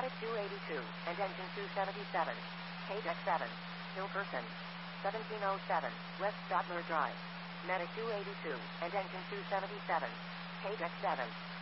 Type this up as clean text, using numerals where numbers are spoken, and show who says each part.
Speaker 1: Medic 282 and engine 277. Page X7. Hill person. 1707 West Stadler Drive. Medic 282 and engine 277. Page X7.